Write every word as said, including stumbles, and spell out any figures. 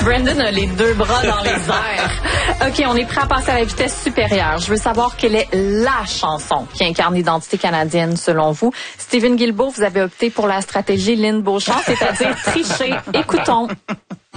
Brandon a les deux bras dans les airs. OK, on est prêt à passer à la vitesse supérieure. Je veux savoir quelle est la chanson qui incarne l'identité canadienne selon vous. Steven Guilbeault, vous avez opté pour la stratégie Lynn Beauchamp, c'est-à-dire tricher. Écoutons.